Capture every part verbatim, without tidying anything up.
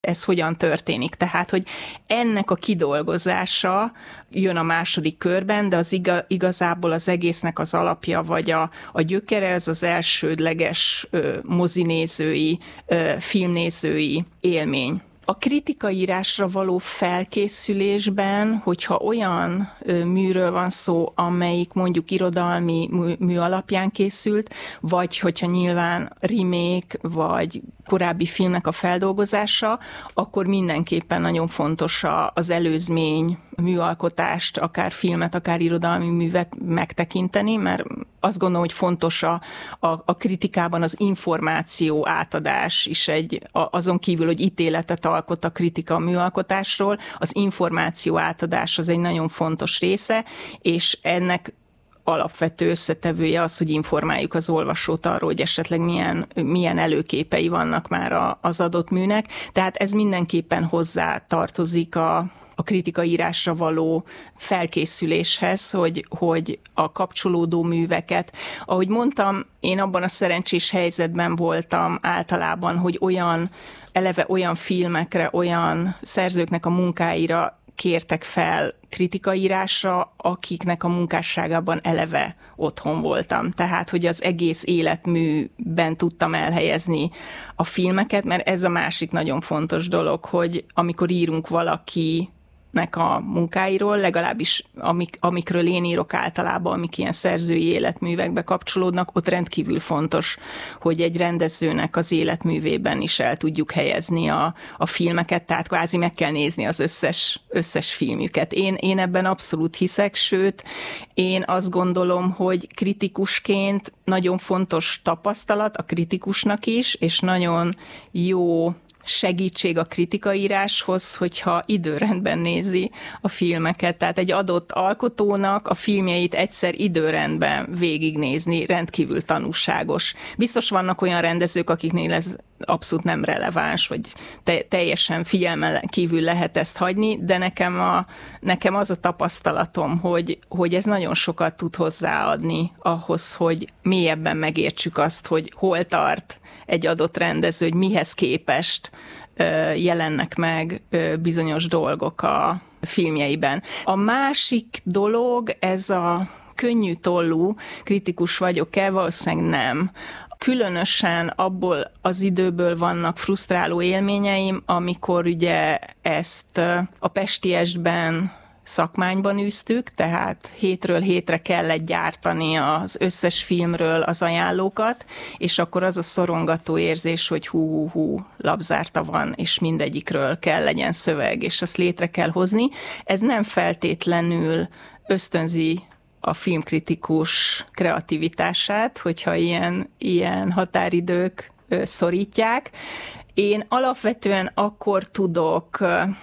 ez hogyan történik. Tehát, hogy ennek a kidolgozása jön a második körben, de az igazából az egésznek az alapja, vagy a, a gyökere, ez az elsődleges ö, mozinézői, ö, filmnézői élmény. A kritikaírásra való felkészülésben, hogyha olyan műről van szó, amelyik mondjuk irodalmi mű, mű alapján készült, vagy hogyha nyilván remake, vagy korábbi filmnek a feldolgozása, akkor mindenképpen nagyon fontos az előzmény műalkotást, akár filmet, akár irodalmi művet megtekinteni, mert azt gondolom, hogy fontos a, a, a kritikában az információ átadás is egy, azon kívül, hogy ítéletet alkot a kritika a műalkotásról, az információ átadás az egy nagyon fontos része, és ennek alapvető összetevője az, hogy informáljuk az olvasót arról, hogy esetleg milyen, milyen előképei vannak már a, az adott műnek. Tehát ez mindenképpen hozzá tartozik a, a kritikaírásra való felkészüléshez, hogy, hogy a kapcsolódó műveket. Ahogy mondtam, én abban a szerencsés helyzetben voltam általában, hogy olyan, eleve olyan filmekre, olyan szerzőknek a munkáira kértek fel kritikaírásra, akiknek a munkásságában eleve otthon voltam. Tehát, hogy az egész életműben tudtam elhelyezni a filmeket, mert ez a másik nagyon fontos dolog, hogy amikor írunk valaki nek a munkáiról, legalábbis amik, amikről én írok általában, amik ilyen szerzői életművekbe kapcsolódnak, ott rendkívül fontos, hogy egy rendezőnek az életművében is el tudjuk helyezni a, a filmeket, tehát kvázi meg kell nézni az összes, összes filmjüket. Én, én ebben abszolút hiszek, sőt, én azt gondolom, hogy kritikusként nagyon fontos tapasztalat a kritikusnak is, és nagyon jó segítség a kritikaíráshoz, hogyha időrendben nézi a filmeket. Tehát egy adott alkotónak a filmjeit egyszer időrendben végignézni rendkívül tanúságos. Biztos vannak olyan rendezők, akiknél ez abszolút nem releváns, vagy te- teljesen figyelmen kívül lehet ezt hagyni, de nekem, a, nekem az a tapasztalatom, hogy, hogy ez nagyon sokat tud hozzáadni ahhoz, hogy mélyebben megértsük azt, hogy hol tart egy adott rendező, hogy mihez képest jelennek meg bizonyos dolgok a filmjeiben. A másik dolog, ez a könnyű tollú kritikus vagyok-e? Valószínűleg nem. Különösen abból az időből vannak frusztráló élményeim, amikor ugye ezt a Pestiestben szakmányban űztük, tehát hétről hétre kellett gyártani az összes filmről az ajánlókat, és akkor az a szorongató érzés, hogy hú-hú-hú, labzárta van, és mindegyikről kell legyen szöveg, és azt létre kell hozni. Ez nem feltétlenül ösztönzi a filmkritikus kreativitását, hogyha ilyen, ilyen határidők szorítják. Én alapvetően akkor tudok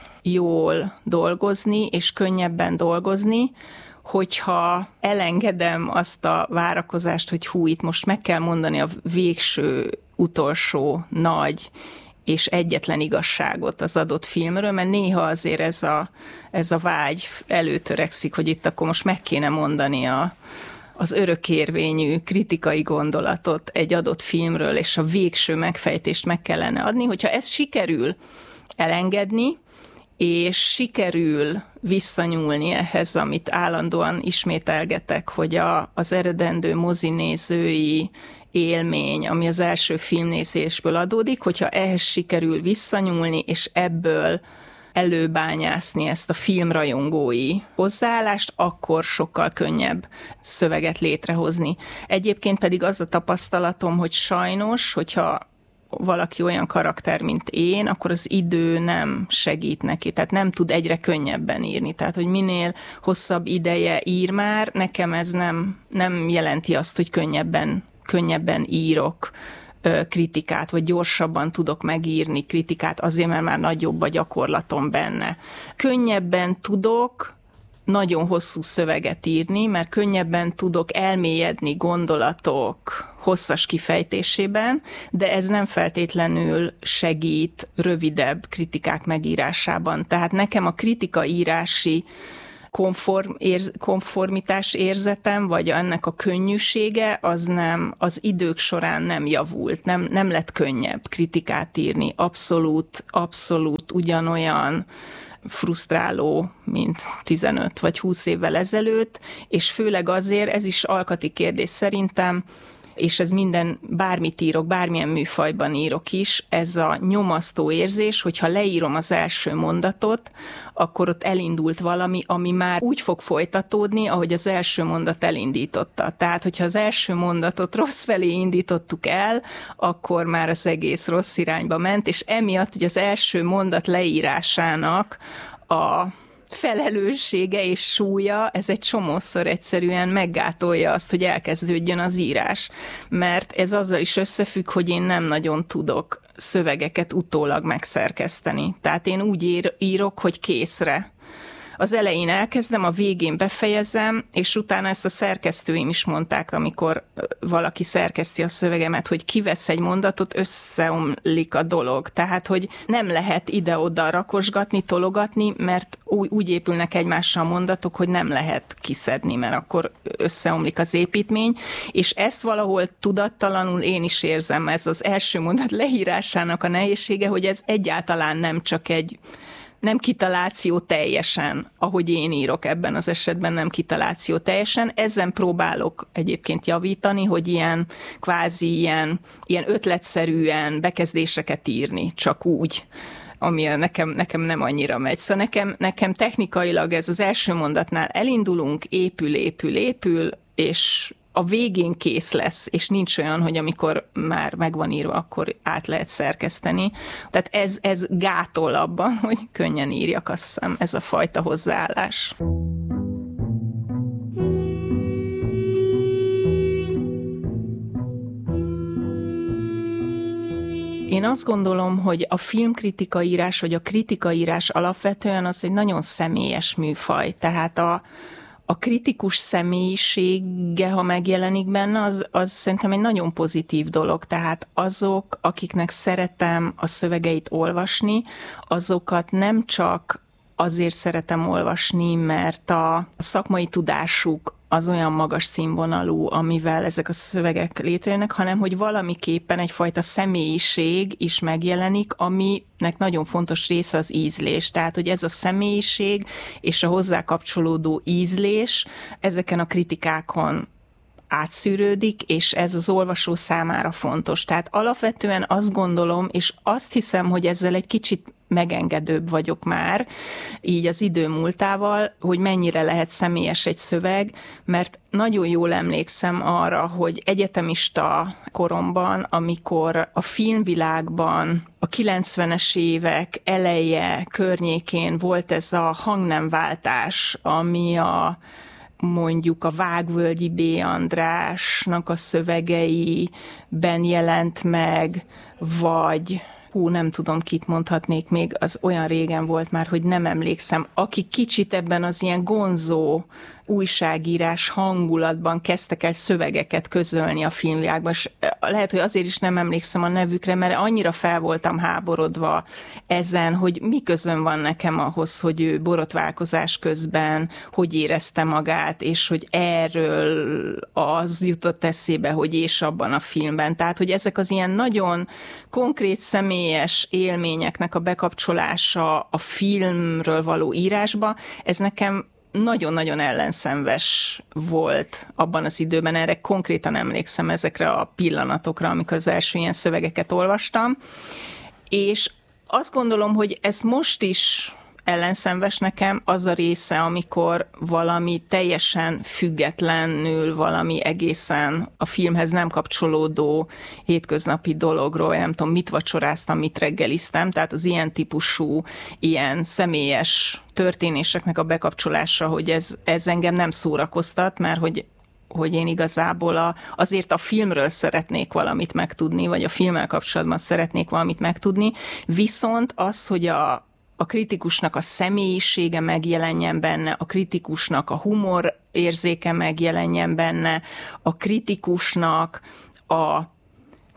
jól dolgozni, és könnyebben dolgozni, hogyha elengedem azt a várakozást, hogy hú, itt most meg kell mondani a végső, utolsó, nagy és egyetlen igazságot az adott filmről, mert néha azért ez a, ez a vágy előtörekszik, hogy itt akkor most meg kéne mondani a, az örökérvényű kritikai gondolatot egy adott filmről, és a végső megfejtést meg kellene adni. Hogyha ez sikerül elengedni, és sikerül visszanyúlni ehhez, amit állandóan ismételgetek, hogy a, az eredendő mozinézői élmény, ami az első filmnézésből adódik, hogyha ehhez sikerül visszanyúlni, és ebből előbányászni ezt a filmrajongói hozzáállást, akkor sokkal könnyebb szöveget létrehozni. Egyébként pedig az a tapasztalatom, hogy sajnos, hogyha valaki olyan karakter, mint én, akkor az idő nem segít neki, tehát nem tud egyre könnyebben írni. Tehát, hogy minél hosszabb ideje ír már, nekem ez nem, nem jelenti azt, hogy könnyebben, könnyebben írok kritikát, vagy gyorsabban tudok megírni kritikát, azért, mert már nagyobb a gyakorlatom benne. Könnyebben tudok nagyon hosszú szöveget írni, mert könnyebben tudok elmélyedni gondolatok hosszas kifejtésében, de ez nem feltétlenül segít rövidebb kritikák megírásában. Tehát nekem a kritikaírási konform, érz, konformitás érzetem, vagy ennek a könnyűsége, az nem, az idők során nem javult, nem, nem lett könnyebb kritikát írni. Abszolút, abszolút ugyanolyan frusztráló, mint tizenöt vagy húsz évvel ezelőtt, és főleg azért, ez is alkati kérdés szerintem, és ez minden, bármit írok, bármilyen műfajban írok is, ez a nyomasztó érzés, hogyha leírom az első mondatot, akkor ott elindult valami, ami már úgy fog folytatódni, ahogy az első mondat elindította. Tehát, hogyha az első mondatot rossz felé indítottuk el, akkor már az egész rossz irányba ment, és emiatt, hogy az első mondat leírásának a felelőssége és súlya, ez egy csomószor egyszerűen meggátolja azt, hogy elkezdődjön az írás. Mert ez azzal is összefügg, hogy én nem nagyon tudok szövegeket utólag megszerkeszteni. Tehát én úgy ír, írok, hogy készre. Az elején elkezdem, a végén befejezem, és utána ezt a szerkesztőim is mondták, amikor valaki szerkeszti a szövegemet, hogy kivesz egy mondatot, összeomlik a dolog. Tehát, hogy nem lehet ide-oda rakosgatni, tologatni, mert úgy, úgy épülnek egymásra a mondatok, hogy nem lehet kiszedni, mert akkor összeomlik az építmény, és ezt valahol tudattalanul én is érzem, ez az első mondat leírásának a nehézsége, hogy ez egyáltalán nem csak egy nem kitaláció teljesen, ahogy én írok ebben az esetben, nem kitaláció teljesen. Ezen próbálok egyébként javítani, hogy ilyen kvázi ilyen, ilyen ötletszerűen bekezdéseket írni, csak úgy, ami nekem, nekem nem annyira megy. Szóval nekem, nekem technikailag ez az első mondatnál elindulunk, épül, épül, épül, és a végén kész lesz, és nincs olyan, hogy amikor már meg van írva, akkor át lehet szerkeszteni. Tehát ez, ez gátol abban, hogy könnyen írjak, azt hiszem, ez a fajta hozzáállás. Én azt gondolom, hogy a filmkritikaírás, vagy a kritikaírás alapvetően az egy nagyon személyes műfaj. Tehát a A kritikus személyisége, ha megjelenik benne, az, az szerintem egy nagyon pozitív dolog. Tehát azok, akiknek szeretem a szövegeit olvasni, azokat nem csak azért szeretem olvasni, mert a szakmai tudásuk az olyan magas színvonalú, amivel ezek a szövegek létrejönnek, hanem hogy valamiképpen egyfajta személyiség is megjelenik, aminek nagyon fontos része az ízlés. Tehát, hogy ez a személyiség és a hozzá kapcsolódó ízlés ezeken a kritikákon átszűrődik, és ez az olvasó számára fontos. Tehát alapvetően azt gondolom, és azt hiszem, hogy ezzel egy kicsit megengedőbb vagyok már, így az idő múltával, hogy mennyire lehet személyes egy szöveg, mert nagyon jól emlékszem arra, hogy egyetemista koromban, amikor a filmvilágban a kilencvenes évek eleje környékén volt ez a hangnemváltás, ami a mondjuk a Vágvölgyi B. Andrásnak a szövegeiben jelent meg, vagy hú, nem tudom, kit mondhatnék még, az olyan régen volt már, hogy nem emlékszem, aki kicsit ebben az ilyen gonzó újságírás hangulatban kezdtek el szövegeket közölni a filmvilágban, és lehet, hogy azért is nem emlékszem a nevükre, mert annyira fel voltam háborodva ezen, hogy mi közön van nekem ahhoz, hogy ő borotválkozás közben hogy érezte magát, és hogy erről az jutott eszébe, hogy és abban a filmben. Tehát, hogy ezek az ilyen nagyon konkrét személyes élményeknek a bekapcsolása a filmről való írásba, ez nekem nagyon-nagyon ellenszenves volt abban az időben, erre konkrétan emlékszem ezekre a pillanatokra, amikor az első ilyen szövegeket olvastam, és azt gondolom, hogy ez most is ellenszenves nekem az a része, amikor valami teljesen függetlenül, valami egészen a filmhez nem kapcsolódó hétköznapi dologról, nem tudom, mit vacsoráztam, mit reggeliztem, tehát az ilyen típusú, ilyen személyes történéseknek a bekapcsolása, hogy ez, ez engem nem szórakoztat, mert hogy hogy én igazából a, azért a filmről szeretnék valamit megtudni, vagy a filmmel kapcsolatban szeretnék valamit megtudni, viszont az, hogy a a kritikusnak a személyisége megjelenjen benne, a kritikusnak a humor érzéke megjelenjen benne, a kritikusnak a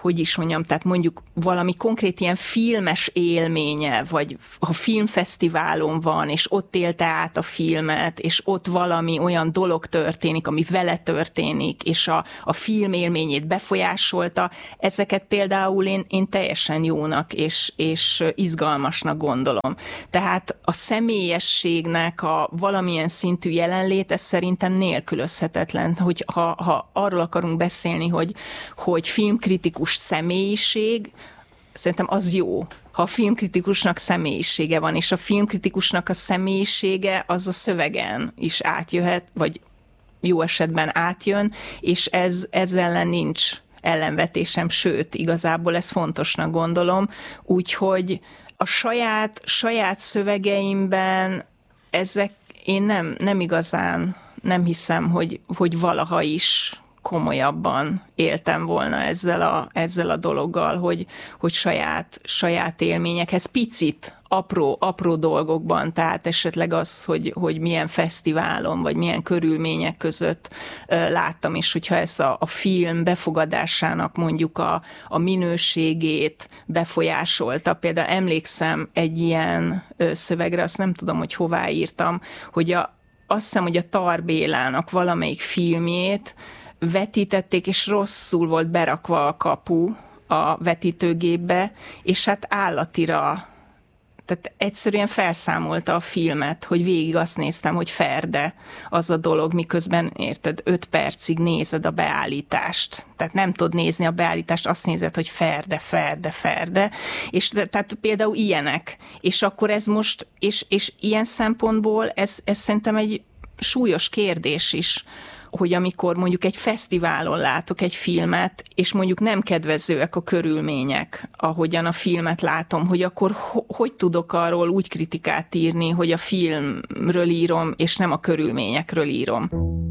hogy is mondjam, tehát mondjuk valami konkrét ilyen filmes élménye, vagy ha filmfesztiválon van, és ott élte át a filmet, és ott valami olyan dolog történik, ami vele történik, és a, a film élményét befolyásolta, ezeket például én, én teljesen jónak és, és izgalmasnak gondolom. Tehát a személyességnek a valamilyen szintű jelenléte szerintem nélkülözhetetlen, hogy ha, ha arról akarunk beszélni, hogy, hogy filmkritikus személyiség, szerintem az jó, ha a filmkritikusnak személyisége van, és a filmkritikusnak a személyisége az a szövegen is átjöhet, vagy jó esetben átjön, és ez, ez ellen nincs ellenvetésem, sőt, igazából ezt fontosnak gondolom, úgyhogy a saját, saját szövegeimben ezek én nem, nem igazán, nem hiszem, hogy, hogy valaha is komolyabban éltem volna ezzel a, ezzel a dologgal, hogy, hogy saját, saját élményekhez picit, apró, apró dolgokban, tehát esetleg az, hogy, hogy milyen fesztiválon, vagy milyen körülmények között láttam, és hogyha ezt a, a film befogadásának mondjuk a, a minőségét befolyásolta. Például emlékszem egy ilyen szövegre, azt nem tudom, hogy hová írtam, hogy a, azt hiszem, hogy a Tar Bélának valamelyik filmjét vetítették, és rosszul volt berakva a kapu a vetítőgépbe, és hát állatira, tehát egyszerűen felszámolta a filmet, hogy végig azt néztem, hogy ferde az a dolog, miközben érted, öt percig nézed a beállítást. Tehát nem tudod nézni a beállítást, azt nézed, hogy ferde, ferde, ferde, és tehát például ilyenek. És akkor ez most, és, és ilyen szempontból ez, ez szerintem egy súlyos kérdés is, hogy amikor mondjuk egy fesztiválon látok egy filmet, és mondjuk nem kedvezőek a körülmények, ahogyan a filmet látom, hogy akkor ho- hogy tudok arról úgy kritikát írni, hogy a filmről írom, és nem a körülményekről írom.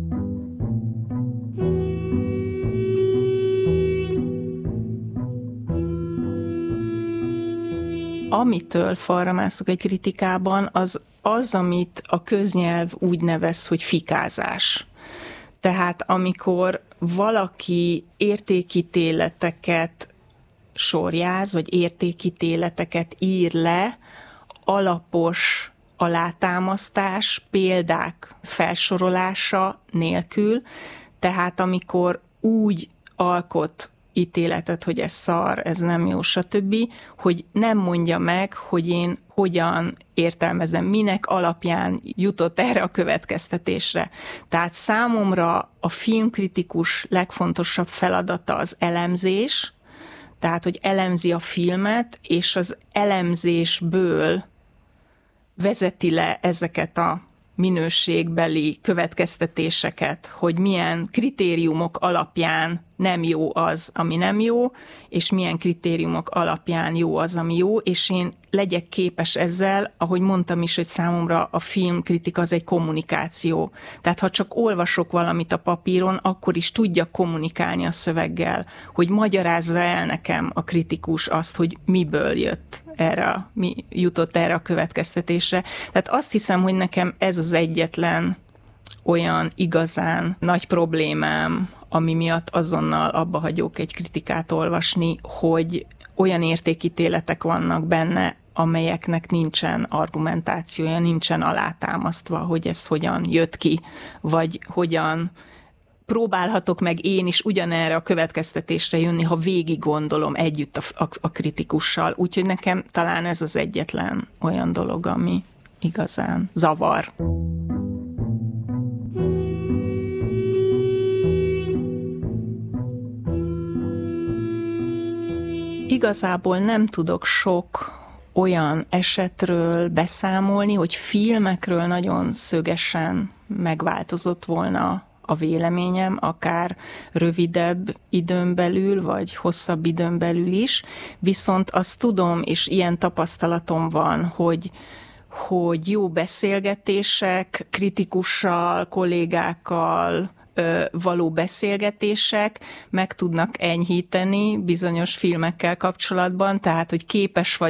Amitől falra mászok egy kritikában, az az, amit a köznyelv úgy nevez, hogy fikázás. Tehát amikor valaki értékítéleteket sorjáz, vagy értékítéleteket ír le, alapos alátámasztás, példák felsorolása nélkül, tehát amikor úgy alkot ítéletet, hogy ez szar, ez nem jó, stb., hogy nem mondja meg, hogy én hogyan értelmezem, minek alapján jutott erre a következtetésre. Tehát számomra a filmkritikus legfontosabb feladata az elemzés, tehát, hogy elemzi a filmet, és az elemzésből vezeti le ezeket a minőségbeli következtetéseket, hogy milyen kritériumok alapján nem jó az, ami nem jó, és milyen kritériumok alapján jó az, ami jó, és én legyek képes ezzel, ahogy mondtam is, hogy számomra a filmkritika az egy kommunikáció. Tehát ha csak olvasok valamit a papíron, akkor is tudjak kommunikálni a szöveggel, hogy magyarázza el nekem a kritikus azt, hogy miből jött erre, mi jutott erre a következtetésre. Tehát azt hiszem, hogy nekem ez az egyetlen olyan igazán nagy problémám, ami miatt azonnal abba hagyok egy kritikát olvasni, hogy olyan értékítéletek vannak benne, amelyeknek nincsen argumentációja, nincsen alátámasztva, hogy ez hogyan jött ki, vagy hogyan próbálhatok meg én is ugyanerre a következtetésre jönni, ha végig gondolom együtt a, a, a kritikussal. Úgyhogy nekem talán ez az egyetlen olyan dolog, ami igazán zavar. Igazából nem tudok sok olyan esetről beszámolni, hogy filmekről nagyon szögesen megváltozott volna a véleményem, akár rövidebb időn belül, vagy hosszabb időn belül is, viszont azt tudom, és ilyen tapasztalatom van, hogy hogy jó beszélgetések, kritikussal, kollégákkal való beszélgetések meg tudnak enyhíteni bizonyos filmekkel kapcsolatban, tehát, hogy képes vagyok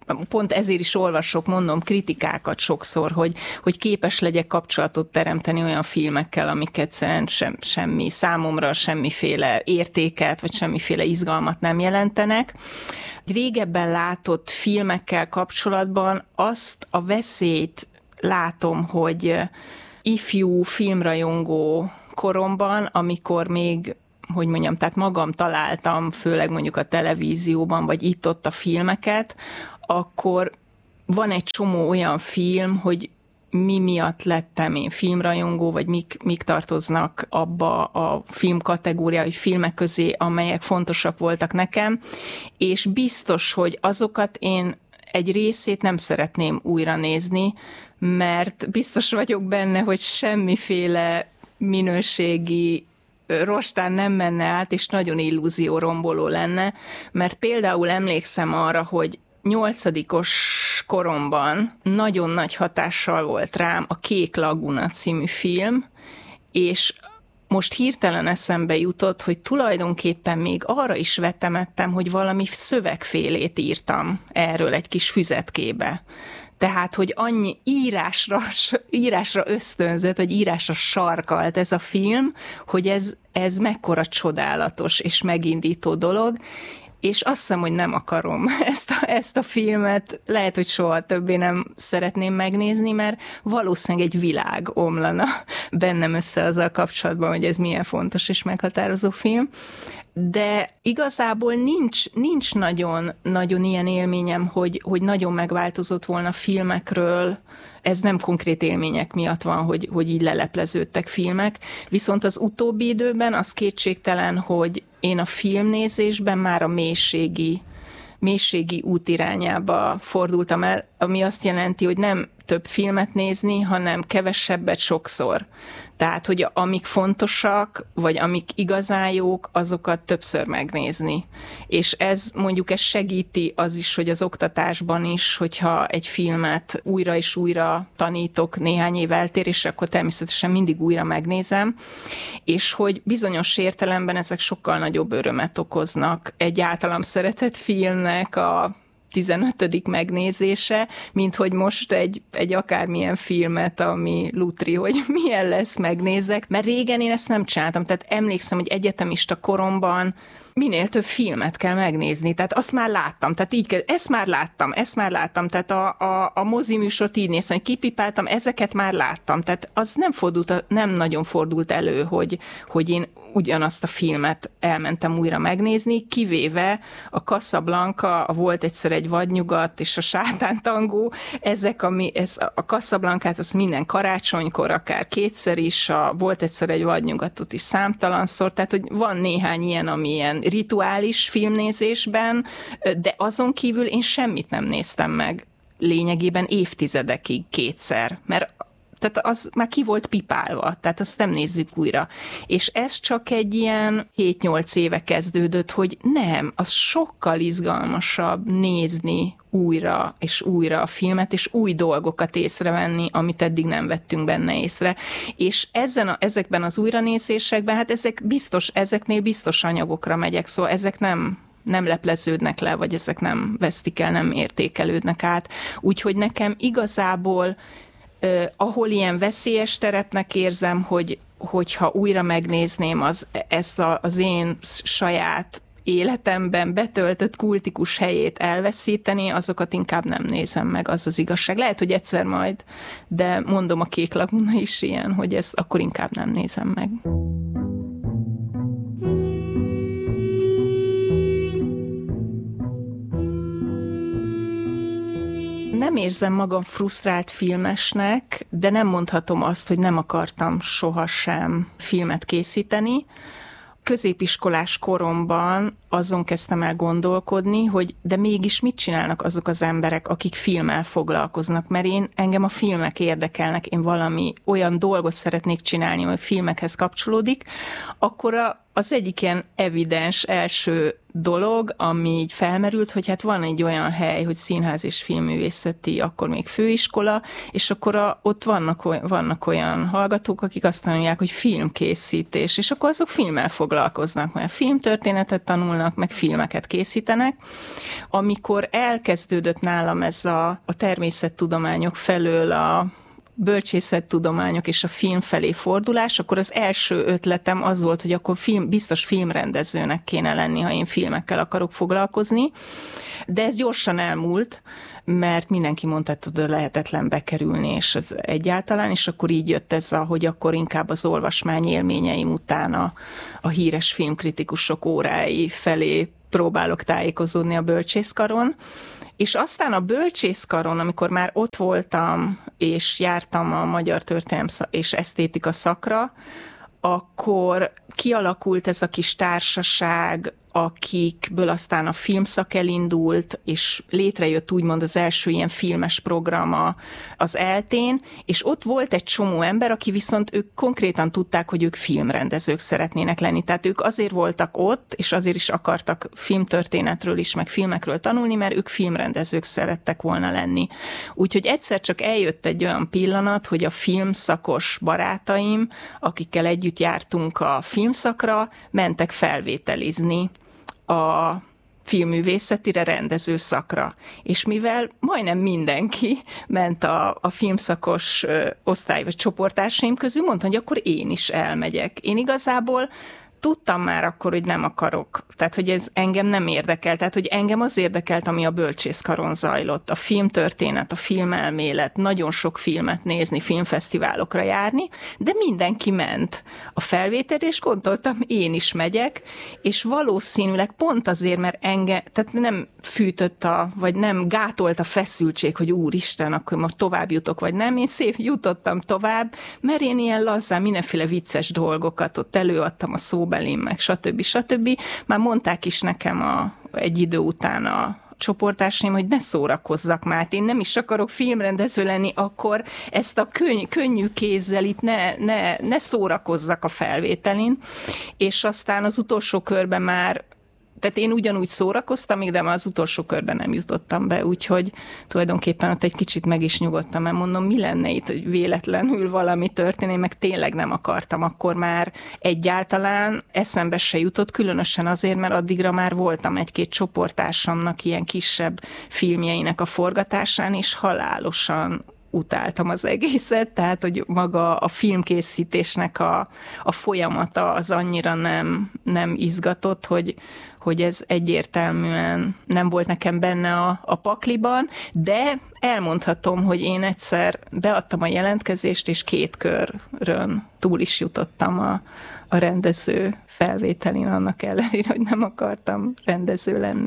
pont ezért is olvasok, mondom, kritikákat sokszor, hogy, hogy képes legyek kapcsolatot teremteni olyan filmekkel, amik egyszerűen sem, semmi számomra, semmiféle értéket, vagy semmiféle izgalmat nem jelentenek. Régebben látott filmekkel kapcsolatban azt a veszélyt látom, hogy ifjú filmrajongó koromban, amikor még, hogy mondjam, tehát magam találtam, főleg mondjuk a televízióban, vagy itt-ott a filmeket, akkor van egy csomó olyan film, hogy mi miatt lettem én filmrajongó, vagy mik, mik tartoznak abba a film kategóriai filmek közé, amelyek fontosak voltak nekem, és biztos, hogy azokat én egy részét nem szeretném újra nézni, mert biztos vagyok benne, hogy semmiféle minőségi rostán nem menne át, és nagyon illúzióromboló lenne, mert például emlékszem arra, hogy nyolcadikos koromban nagyon nagy hatással volt rám a Kék Laguna című film, és most hirtelen eszembe jutott, hogy tulajdonképpen még arra is vetemettem, hogy valami szövegfélét írtam erről egy kis füzetkébe. Tehát, hogy annyi írásra, írásra ösztönzött, vagy írásra sarkalt ez a film, hogy ez, ez mekkora csodálatos és megindító dolog, és azt hiszem, hogy nem akarom ezt a, ezt a filmet, lehet, hogy soha többé nem szeretném megnézni, mert valószínűleg egy világ omlana bennem össze azzal kapcsolatban, hogy ez milyen fontos és meghatározó film. De igazából nincs, nincs nagyon, nagyon ilyen élményem, hogy, hogy nagyon megváltozott volna filmekről, ez nem konkrét élmények miatt van, hogy, hogy így lelepleződtek filmek, viszont az utóbbi időben az kétségtelen, hogy én a filmnézésben már a mélységi, mélységi út irányába fordultam el, ami azt jelenti, hogy nem több filmet nézni, hanem kevesebbet sokszor. Tehát, hogy amik fontosak, vagy amik igazán jók, azokat többször megnézni. És ez mondjuk ez segíti az is, hogy az oktatásban is, hogyha egy filmet újra és újra tanítok néhány év eltérésre, akkor természetesen mindig újra megnézem, és hogy bizonyos értelemben ezek sokkal nagyobb örömet okoznak egy általam szeretett filmnek a tizenötödik megnézése, mint hogy most egy, egy akármilyen filmet, ami lutri, hogy milyen lesz, megnézek. Mert régen én ezt nem csináltam, tehát emlékszem, hogy egyetemista koromban minél több filmet kell megnézni, tehát azt már láttam, tehát így kell, ezt már láttam, ezt már láttam, tehát a, a, a moziműsort így néztem, hogy kipipáltam, ezeket már láttam, tehát az nem fordult, nem nagyon fordult elő, hogy, hogy én ugyanazt a filmet elmentem újra megnézni, kivéve a Casablanca, a Volt egyszer egy vadnyugat és a Sátántangó, ezek, ami, ez, a Casablancát az minden karácsonykor, akár kétszer is, a Volt egyszer egy vadnyugatot is számtalanszor, tehát hogy van néhány ilyen, ami ilyen rituális filmnézésben, de azon kívül én semmit nem néztem meg lényegében évtizedekig kétszer, mert tehát az már ki volt pipálva, tehát azt nem nézzük újra. És ez csak egy ilyen hét-nyolc éve kezdődött, hogy nem, az sokkal izgalmasabb nézni újra és újra a filmet, és új dolgokat észrevenni, amit eddig nem vettünk benne észre. És ezen a, ezekben az újranézésekben, hát ezek biztos, ezeknél biztos anyagokra megyek, szóval ezek nem nem lepleződnek le, vagy ezek nem vesztik el, nem értékelődnek át. Úgyhogy nekem igazából Uh, ahol ilyen veszélyes terepnek érzem, hogy, hogyha újra megnézném az, ezt a, az én saját életemben betöltött kultikus helyét elveszíteni, azokat inkább nem nézem meg, az az igazság. Lehet, hogy egyszer majd, de mondom, a Kék Laguna is ilyen, hogy ezt akkor inkább nem nézem meg. Nem érzem magam frusztrált filmesnek, de nem mondhatom azt, hogy nem akartam sohasem filmet készíteni. Középiskolás koromban azon kezdtem el gondolkodni, hogy de mégis mit csinálnak azok az emberek, akik filmmel foglalkoznak, mert én, engem a filmek érdekelnek, én valami olyan dolgot szeretnék csinálni, ami filmekhez kapcsolódik, akkor a az egyik ilyen evidens első dolog, ami így felmerült, hogy hát van egy olyan hely, hogy színház és filmművészeti, akkor még főiskola, és akkor a, ott vannak, vannak olyan hallgatók, akik azt tanulják, hogy filmkészítés, és akkor azok filmmel foglalkoznak, mert filmtörténetet tanulnak, meg filmeket készítenek. Amikor elkezdődött nálam ez a, a természettudományok felől a bölcsészettudományok és a film felé fordulás, akkor az első ötletem az volt, hogy akkor film, biztos filmrendezőnek kéne lenni, ha én filmekkel akarok foglalkozni, de ez gyorsan elmúlt, mert mindenki mondta, hogy oda lehetetlen bekerülni, és ez egyáltalán, és akkor így jött ez, a, hogy akkor inkább az olvasmány élményeim után a, a híres filmkritikusok órái felé próbálok tájékozódni a bölcsészkaron, és aztán a bölcsészkaron, amikor már ott voltam, és jártam a magyar történelem és esztétika szakra, akkor kialakult ez a kis társaság, akikből aztán a filmszak elindult, és létrejött úgymond az első ilyen filmes program az eltén, és ott volt egy csomó ember, aki viszont ők konkrétan tudták, hogy ők filmrendezők szeretnének lenni. Tehát ők azért voltak ott, és azért is akartak filmtörténetről is, meg filmekről tanulni, mert ők filmrendezők szerettek volna lenni. Úgyhogy egyszer csak eljött egy olyan pillanat, hogy a filmszakos barátaim, akikkel együtt jártunk a filmszakra, mentek felvételizni a filmművészetire, rendező szakra. És mivel majdnem mindenki ment a, a filmszakos ö, osztály vagy csoporttársaim közül, mondta, hogy akkor én is elmegyek. Én igazából tudtam már akkor, hogy nem akarok. Tehát, hogy ez engem nem érdekel. Tehát, hogy engem az érdekelt, ami a bölcsészkaron zajlott. A filmtörténet, a filmelmélet, nagyon sok filmet nézni, filmfesztiválokra járni, de mindenki ment a felvételre, és gondoltam, én is megyek, és valószínűleg pont azért, mert engem, tehát nem fűtött a, vagy nem gátolt a feszültség, hogy úristen, akkor most tovább jutok, vagy nem. Én szép jutottam tovább, mert én ilyen lazán mindenféle vicces dolgokat ott előadtam a szóbelém, meg stb. stb. Már mondták is nekem a, egy idő után a csoportársaim, hogy ne szórakozzak már, én nem is akarok filmrendező lenni, akkor ezt a könny, könnyű kézzel itt ne, ne, ne szórakozzak a felvételin. És aztán az utolsó körben már tehát én ugyanúgy szórakoztam, még de már az utolsó körben nem jutottam be, úgyhogy tulajdonképpen ott egy kicsit meg is nyugodtam, mert mondom, mi lenne itt, hogy véletlenül valami történik, meg tényleg nem akartam, akkor már egyáltalán eszembe se jutott, különösen azért, mert addigra már voltam egy-két csoporttársamnak ilyen kisebb filmjeinek a forgatásán, és halálosan utáltam az egészet, tehát, hogy maga a filmkészítésnek a, a folyamata az annyira nem, nem izgatott, hogy, hogy ez egyértelműen nem volt nekem benne a, a pakliban, de elmondhatom, hogy én egyszer beadtam a jelentkezést, és két körön túl is jutottam a, a rendező felvételin, annak ellenére, hogy nem akartam rendező lenni.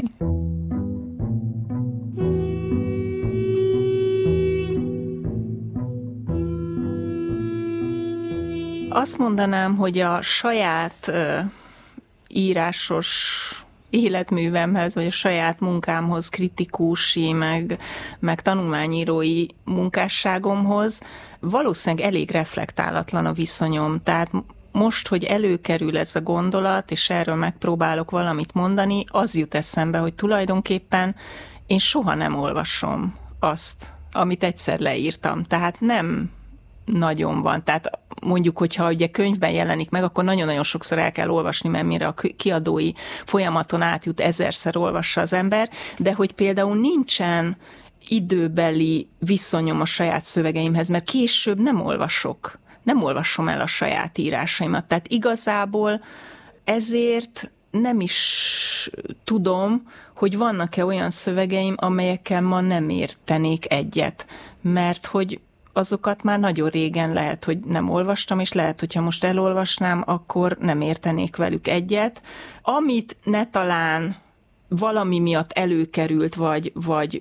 Azt mondanám, hogy a saját uh, írásos életművemhez, vagy a saját munkámhoz, kritikusi, meg, meg tanulmányírói munkásságomhoz valószínűleg elég reflektálatlan a viszonyom. Tehát most, hogy előkerül ez a gondolat, és erről megpróbálok valamit mondani, az jut eszembe, hogy tulajdonképpen én soha nem olvasom azt, amit egyszer leírtam. Tehát nem nagyon van. Tehát mondjuk, hogyha ugye könyvben jelenik meg, akkor nagyon-nagyon sokszor el kell olvasni, mert mire a kiadói folyamaton átjut, ezerszer olvassa az ember, de hogy például nincsen időbeli viszonyom a saját szövegeimhez, mert később nem olvasok, nem olvasom el a saját írásaimat. Tehát igazából ezért nem is tudom, hogy vannak-e olyan szövegeim, amelyekkel ma nem értenék egyet, mert hogy azokat már nagyon régen lehet, hogy nem olvastam, és lehet, hogyha most elolvasnám, akkor nem értenék velük egyet. Amit ne talán valami miatt előkerült, vagy, vagy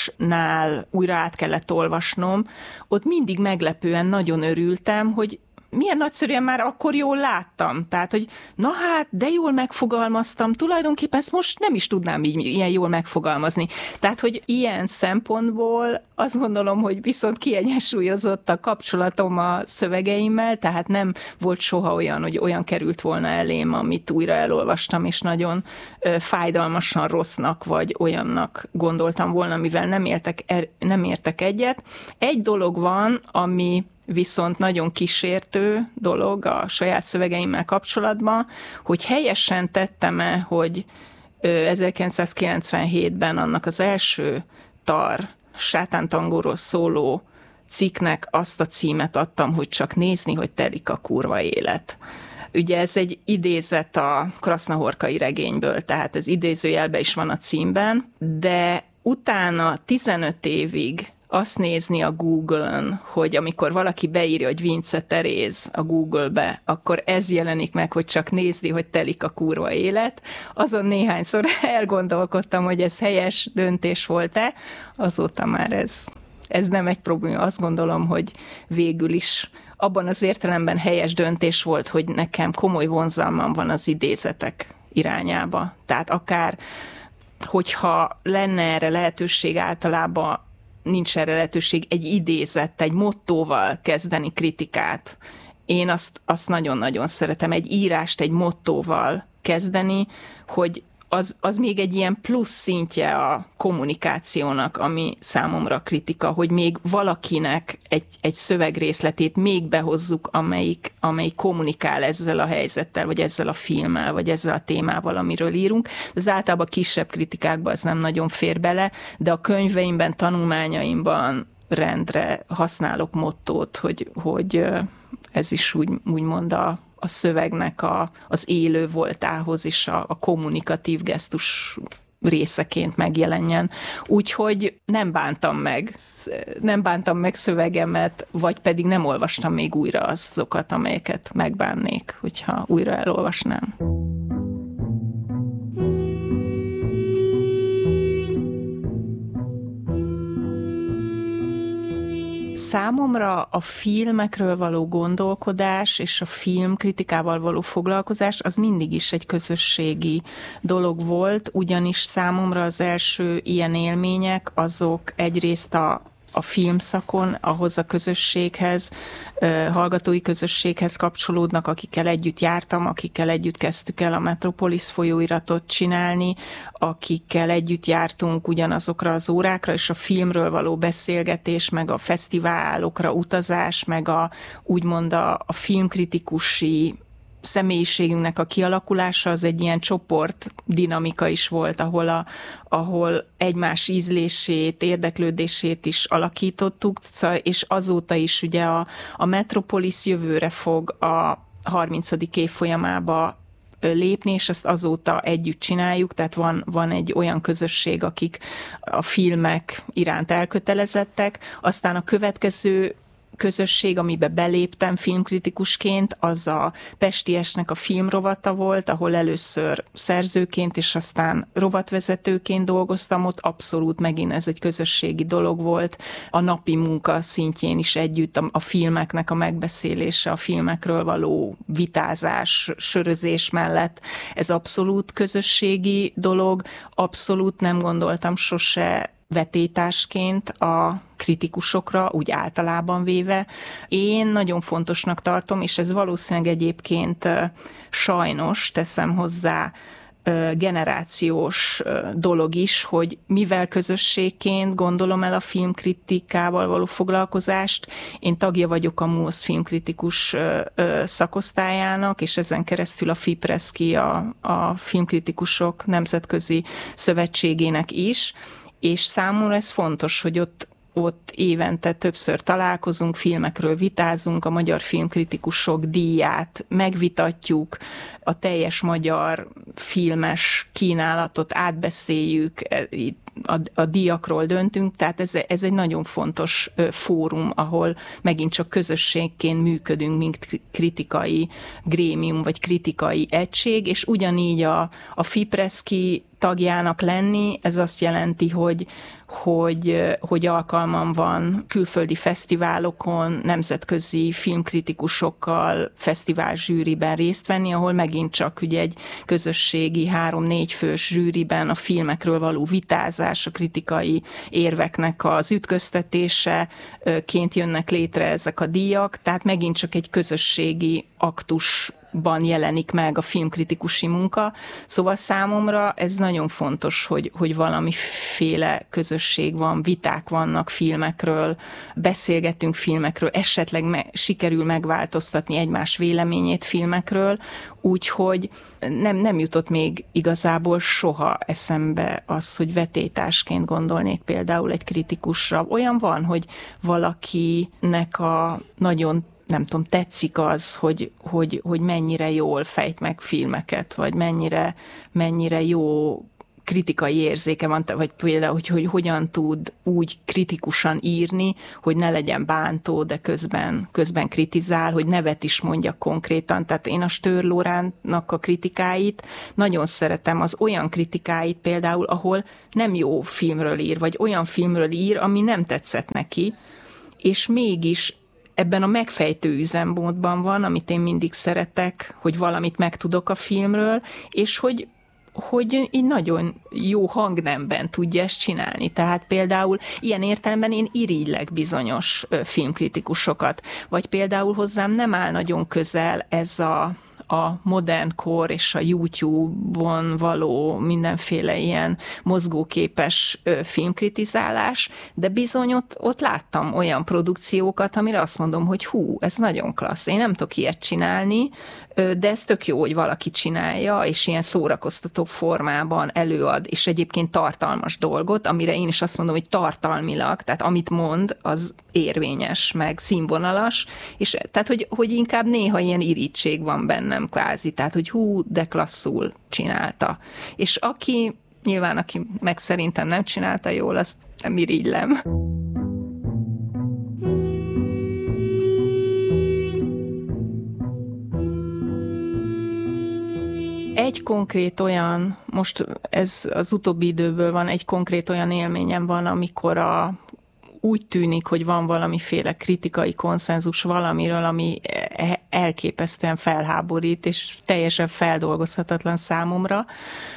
újrakiadásnál újra át kellett olvasnom, ott mindig meglepően nagyon örültem, hogy milyen nagyszerűen már akkor jól láttam. Tehát, hogy na hát, de jól megfogalmaztam, tulajdonképpen ezt most nem is tudnám így ilyen jól megfogalmazni. Tehát, hogy ilyen szempontból azt gondolom, hogy viszont kiegyensúlyozott a kapcsolatom a szövegeimmel, tehát nem volt soha olyan, hogy olyan került volna elém, amit újra elolvastam, és nagyon ö, fájdalmasan rossznak, vagy olyannak gondoltam volna, mivel nem értek, er, nem értek egyet. Egy dolog van, ami viszont nagyon kísértő dolog a saját szövegeimmel kapcsolatban, hogy helyesen tettem-e, hogy ezerkilencszázkilencvenhétben annak az első tar sátántangóról szóló cikknek azt a címet adtam, hogy csak nézni, hogy telik a kurva élet. Ugye ez egy idézet a krasznahorkai regényből, tehát ez idézőjelben is van a címben, de utána tizenöt évig azt nézni a Google-ön, hogy amikor valaki beírja, hogy Vince Teréz a Google-be, akkor ez jelenik meg, hogy csak nézni, hogy telik a kurva élet. Azon néhányszor elgondolkodtam, hogy ez helyes döntés volt-e, azóta már ez, ez nem egy probléma. Azt gondolom, hogy végül is abban az értelemben helyes döntés volt, hogy nekem komoly vonzalmam van az idézetek irányába. Tehát akár, hogyha lenne erre lehetőség, általában nincs erre lehetőség, egy idézet, egy mottóval kezdeni kritikát. Én azt, azt nagyon-nagyon szeretem, egy írást egy mottóval kezdeni, hogy az, az még egy ilyen plusz szintje a kommunikációnak, ami számomra kritika, hogy még valakinek egy, egy szövegrészletét még behozzuk, amelyik, amelyik kommunikál ezzel a helyzettel, vagy ezzel a filmmel, vagy ezzel a témával, amiről írunk. Az általában kisebb kritikákban ez nem nagyon fér bele, de a könyveimben, tanulmányaimban rendre használok mottót, hogy, hogy ez is úgy, úgymond a a szövegnek a, az élő voltához és a, a kommunikatív gesztus részeként megjelenjen. Úgyhogy nem bántam meg, nem bántam meg szövegemet, vagy pedig nem olvastam még újra azokat, amelyeket megbánnék, hogyha újra elolvasnám. Számomra a filmekről való gondolkodás és a filmkritikával való foglalkozás az mindig is egy közösségi dolog volt, ugyanis számomra az első ilyen élmények azok egyrészt a a filmszakon, ahhoz a közösséghez, hallgatói közösséghez kapcsolódnak, akikkel együtt jártam, akikkel együtt kezdtük el a Metropolis folyóiratot csinálni, akikkel együtt jártunk ugyanazokra az órákra, és a filmről való beszélgetés, meg a fesztiválokra utazás, meg a úgymond a, a filmkritikusi személyiségünknek a kialakulása az egy ilyen csoport dinamika is volt, ahol, a, ahol egymás ízlését, érdeklődését is alakítottuk, és azóta is ugye a, a Metropolis jövőre fog a harmincadik évfolyamába lépni, és ezt azóta együtt csináljuk, tehát van, van egy olyan közösség, akik a filmek iránt elkötelezettek, aztán a következő közösség, amiben beléptem filmkritikusként, az a Pestiesnek a filmrovata volt, ahol először szerzőként, és aztán rovatvezetőként dolgoztam, ott abszolút megint ez egy közösségi dolog volt, a napi munka szintjén is együtt, a, a filmeknek a megbeszélése, a filmekről való vitázás, sörözés mellett, ez abszolút közösségi dolog, abszolút nem gondoltam sose vetétásként a kritikusokra, úgy általában véve. Én nagyon fontosnak tartom, és ez valószínűleg egyébként sajnos, teszem hozzá, generációs dolog is, hogy mivel közösségként gondolom el a filmkritikával való foglalkozást, én tagja vagyok a MUOSZ filmkritikus szakosztályának, és ezen keresztül a FIPRESZKI, a, a filmkritikusok nemzetközi szövetségének is, és számomra ez fontos, hogy ott, ott évente többször találkozunk, filmekről vitázunk, a magyar filmkritikusok díját megvitatjuk, a teljes magyar filmes kínálatot átbeszéljük, a, a díjakról döntünk, tehát ez, ez egy nagyon fontos fórum, ahol megint csak közösségként működünk, mint kritikai grémium, vagy kritikai egység, és ugyanígy a, a FIPRESZKI tagjának lenni, ez azt jelenti, hogy hogy, hogy alkalmam van külföldi fesztiválokon, nemzetközi filmkritikusokkal, fesztiválzsűriben részt venni, ahol megint csak ugye egy közösségi három-négy fős zsűriben a filmekről való vitázás, a kritikai érveknek az ütköztetéseként jönnek létre ezek a díjak, tehát megint csak egy közösségi aktus ban jelenik meg a filmkritikusi munka. Szóval számomra ez nagyon fontos, hogy, hogy valamiféle közösség van, viták vannak filmekről, beszélgetünk filmekről, esetleg me- sikerül megváltoztatni egymás véleményét filmekről, úgyhogy nem, nem jutott még igazából soha eszembe az, hogy vetélytársként gondolnék például egy kritikusra. Olyan van, hogy valakinek a nagyon nem tudom, tetszik az, hogy, hogy, hogy mennyire jól fejt meg filmeket, vagy mennyire, mennyire jó kritikai érzéke van, vagy például, hogy, hogy hogyan tud úgy kritikusan írni, hogy ne legyen bántó, de közben, közben kritizál, hogy nevet is mondja konkrétan. Tehát én a Stör Lóránnak a kritikáit nagyon szeretem, az olyan kritikáit például, ahol nem jó filmről ír, vagy olyan filmről ír, ami nem tetszett neki, és mégis ebben a megfejtő üzemmódban van, amit én mindig szeretek, hogy valamit megtudok a filmről, és hogy, hogy így nagyon jó hangnemben tudja ezt csinálni. Tehát például ilyen értelemben én irigylek bizonyos filmkritikusokat, vagy például hozzám nem áll nagyon közel ez a a modern kor és a YouTube-on való mindenféle ilyen mozgóképes filmkritizálás, de bizony ott, ott láttam olyan produkciókat, amire azt mondom, hogy hú, ez nagyon klassz, én nem tudok ilyet csinálni, de ez tök jó, hogy valaki csinálja, és ilyen szórakoztató formában előad, és egyébként tartalmas dolgot, amire én is azt mondom, hogy tartalmilag, tehát amit mond, az érvényes, meg színvonalas, és tehát, hogy, hogy inkább néha ilyen irigység van bennem kvázi, tehát, hogy hú, de klasszul csinálta. És aki, nyilván aki meg szerintem nem csinálta jól, azt nem irigylem. Egy konkrét olyan, most ez az utóbbi időből van, egy konkrét olyan élményem van, amikor a, úgy tűnik, hogy van valamiféle kritikai konszenzus valamiről, ami elképesztően felháborít, és teljesen feldolgozhatatlan számomra.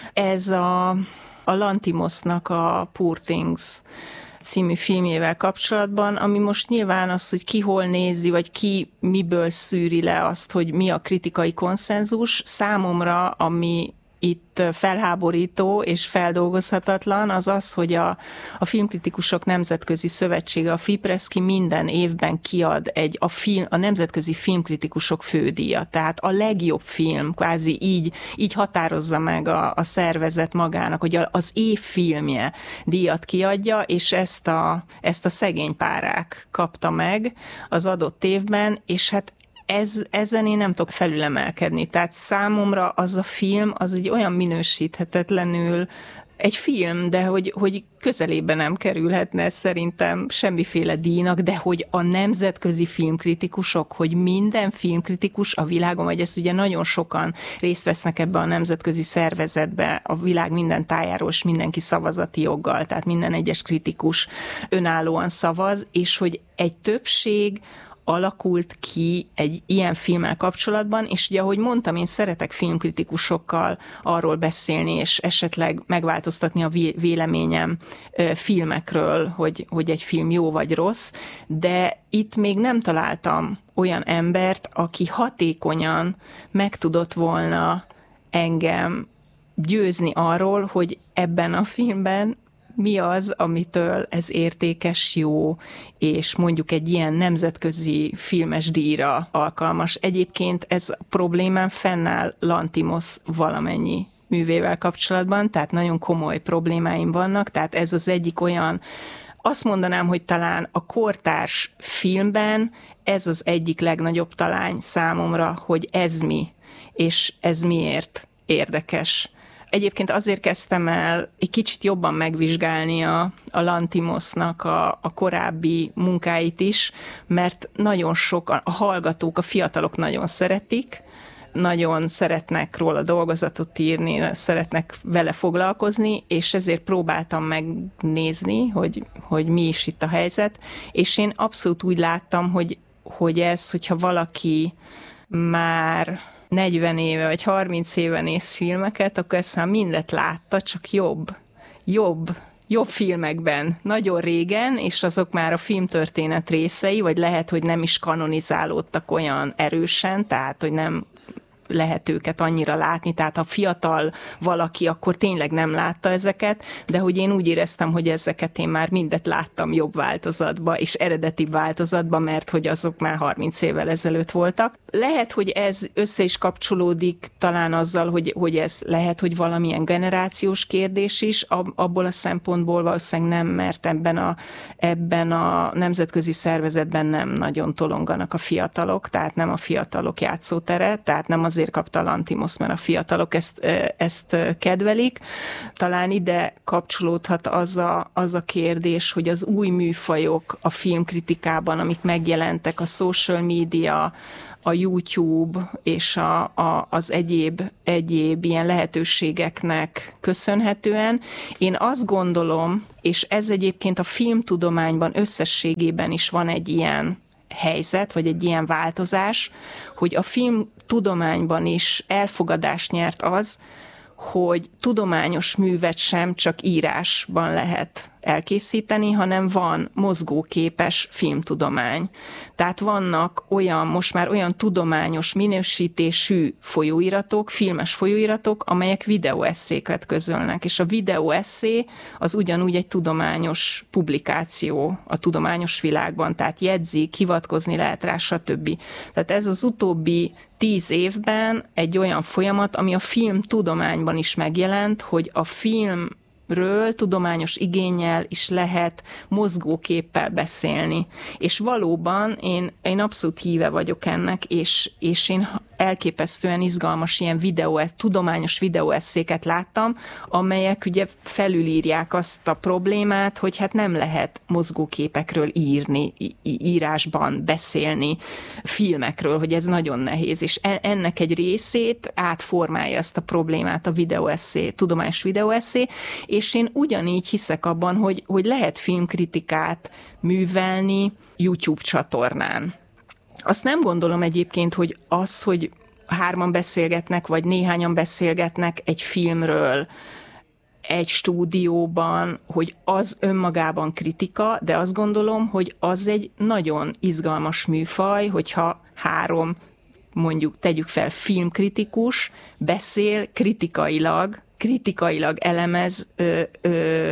Ez a, a Lanthimosnak a Poor Things című filmjével kapcsolatban, ami most nyilván az, hogy ki hol nézi, vagy ki miből szűri le azt, hogy mi a kritikai konszenzus, számomra, ami itt felháborító és feldolgozhatatlan, az az, hogy a, a Filmkritikusok Nemzetközi Szövetsége, a FIPRESZKI minden évben kiad egy a, film, a Nemzetközi Filmkritikusok Fődíjat. Tehát a legjobb film, kvázi így, így határozza meg a, a szervezet magának, hogy az év filmje díjat kiadja, és ezt a, ezt a szegény párák kapta meg az adott évben, és hát Ez, ezen én nem tudok felülemelkedni. Tehát számomra az a film, az egy olyan minősíthetetlenül egy film, de hogy, hogy közelébe nem kerülhetne szerintem semmiféle díjnak, de hogy a nemzetközi filmkritikusok, hogy minden filmkritikus a világon, vagy ezt ugye nagyon sokan részt vesznek ebbe a nemzetközi szervezetbe, a világ minden tájáról, és mindenki szavazati joggal, tehát minden egyes kritikus önállóan szavaz, és hogy egy többség alakult ki egy ilyen filmmel kapcsolatban, és ugye, ahogy mondtam, én szeretek filmkritikusokkal arról beszélni, és esetleg megváltoztatni a véleményem filmekről, hogy, hogy egy film jó vagy rossz, de itt még nem találtam olyan embert, aki hatékonyan meg tudott volna engem győzni arról, hogy ebben a filmben mi az, amitől ez értékes, jó, és mondjuk egy ilyen nemzetközi filmes díjra alkalmas. Egyébként ez a problémám fennáll Lanthimos valamennyi művével kapcsolatban, tehát nagyon komoly problémáim vannak, tehát ez az egyik olyan, azt mondanám, hogy talán a kortárs filmben ez az egyik legnagyobb talány számomra, hogy ez mi, és ez miért érdekes. Egyébként azért kezdtem el egy kicsit jobban megvizsgálni a, a Lanthimosnak a, a korábbi munkáit is, mert nagyon sokan, a hallgatók, a fiatalok nagyon szeretik, nagyon szeretnek róla dolgozatot írni, szeretnek vele foglalkozni, és ezért próbáltam megnézni, hogy, hogy mi is itt a helyzet, és én abszolút úgy láttam, hogy, hogy ez, hogyha valaki már negyven éve vagy harminc éve néz filmeket, akkor ezt már mindet látta, csak jobb, jobb, jobb filmekben, nagyon régen, és azok már a filmtörténet részei, vagy lehet, hogy nem is kanonizálódtak olyan erősen, tehát, hogy nem lehet őket annyira látni, tehát ha fiatal valaki, akkor tényleg nem látta ezeket, de hogy én úgy éreztem, hogy ezeket én már mindet láttam jobb változatba, és eredeti változatba, mert hogy azok már harminc évvel ezelőtt voltak. Lehet, hogy ez össze is kapcsolódik talán azzal, hogy, hogy ez lehet, hogy valamilyen generációs kérdés is, abból a szempontból valószínűleg nem, mert ebben a, ebben a nemzetközi szervezetben nem nagyon tolonganak a fiatalok, tehát nem a fiatalok játszótere, tehát nem az azért kapta a Lanthimos, mert a fiatalok ezt, ezt kedvelik. Talán ide kapcsolódhat az a, az a kérdés, hogy az új műfajok a filmkritikában, amik megjelentek, a social media, a YouTube és a, a, az egyéb, egyéb ilyen lehetőségeknek köszönhetően. Én azt gondolom, és ez egyébként a filmtudományban összességében is van egy ilyen helyzet, vagy egy ilyen változás, hogy a filmtudományban is elfogadást nyert az, hogy tudományos művet sem csak írásban lehet elkészíteni, hanem van mozgóképes filmtudomány. Tehát vannak olyan, most már olyan tudományos minősítésű folyóiratok, filmes folyóiratok, amelyek videóesszéket közölnek, és a videóesszé az ugyanúgy egy tudományos publikáció a tudományos világban, tehát jegyzik, hivatkozni lehet rá, stb. Tehát ez az utóbbi tíz évben egy olyan folyamat, ami a filmtudományban is megjelent, hogy a film ről tudományos igénnyel is lehet mozgóképpel beszélni. És valóban én, én abszolút híve vagyok ennek, és, és én elképesztően izgalmas ilyen videó, tudományos videóesszéket láttam, amelyek ugye felülírják azt a problémát, hogy hát nem lehet mozgóképekről írni, írásban beszélni, filmekről, hogy ez nagyon nehéz, és ennek egy részét átformálja ezt a problémát a videóesszé, tudományos videóesszé, és én ugyanígy hiszek abban, hogy, hogy lehet filmkritikát művelni YouTube csatornán. Azt nem gondolom egyébként, hogy az, hogy hárman beszélgetnek, vagy néhányan beszélgetnek egy filmről egy stúdióban, hogy az önmagában kritika, de azt gondolom, hogy az egy nagyon izgalmas műfaj, hogyha három, mondjuk tegyük fel, filmkritikus beszél kritikailag, kritikailag elemez ö, ö,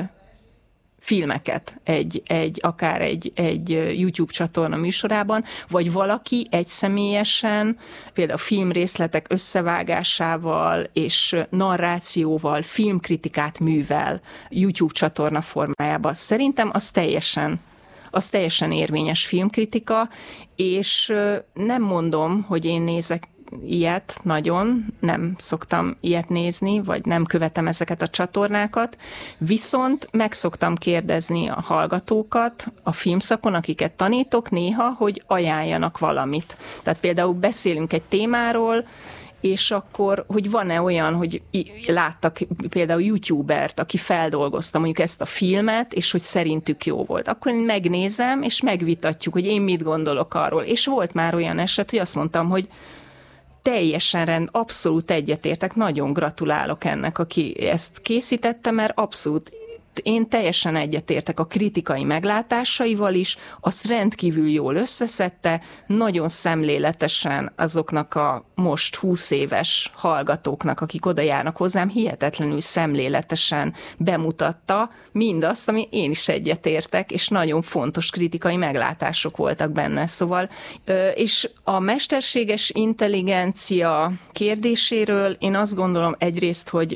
filmeket, egy, egy, akár egy, egy YouTube csatorna műsorában, vagy valaki egyszemélyesen, például filmrészletek összevágásával és narrációval filmkritikát művel YouTube csatorna formájában. Szerintem az teljesen, az teljesen érvényes filmkritika, és nem mondom, hogy én nézek ilyet nagyon, nem szoktam ilyet nézni, vagy nem követem ezeket a csatornákat, viszont meg szoktam kérdezni a hallgatókat a filmszakon, akiket tanítok néha, hogy ajánljanak valamit. Tehát például beszélünk egy témáról, és akkor, hogy van-e olyan, hogy láttak például YouTubert, aki feldolgozta mondjuk ezt a filmet, és hogy szerintük jó volt. Akkor én megnézem, és megvitatjuk, hogy én mit gondolok arról. És volt már olyan eset, hogy azt mondtam, hogy teljesen rend, abszolút egyetértek, nagyon gratulálok ennek, aki ezt készítette, mert abszolút én teljesen egyetértek a kritikai meglátásaival is, azt rendkívül jól összeszedte, nagyon szemléletesen azoknak a most húsz éves hallgatóknak, akik oda járnak hozzám, hihetetlenül szemléletesen bemutatta mindazt, ami én is egyetértek, és nagyon fontos kritikai meglátások voltak benne. Szóval, és a mesterséges intelligencia kérdéséről én azt gondolom egyrészt, hogy